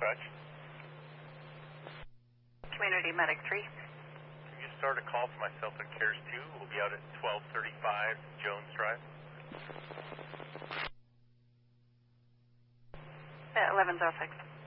dispatch. Community Medic 3. Can you start a call for myself at CARES 2? We'll be out at 1235 Jones Drive. 1106.